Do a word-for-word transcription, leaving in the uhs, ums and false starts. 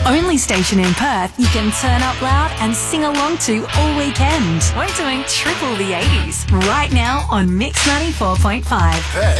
only station in Perth you can turn up loud and sing along to all weekend. We're doing triple the eighties right now on Mix ninety-four point five. Hey.